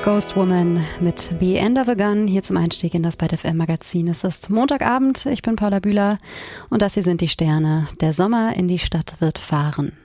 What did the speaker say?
Ghost Woman mit The End of a Gun hier zum Einstieg in das Byte FM Magazin. Es ist Montagabend, ich bin Paula Bühler und das hier sind die Sterne. Der Sommer in die Stadt wird fahren.